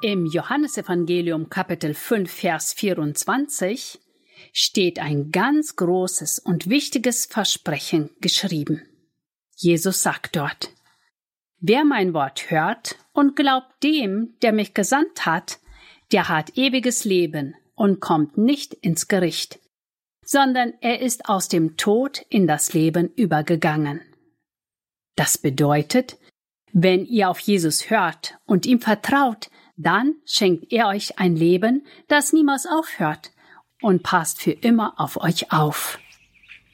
Im Johannesevangelium Kapitel 5, Vers 24 steht ein ganz großes und wichtiges Versprechen geschrieben. Jesus sagt dort: Wer mein Wort hört und glaubt dem, der mich gesandt hat, der hat ewiges Leben und kommt nicht ins Gericht, sondern er ist aus dem Tod in das Leben übergegangen. Das bedeutet, wenn ihr auf Jesus hört und ihm vertraut, dann schenkt er euch ein Leben, das niemals aufhört und passt für immer auf euch auf.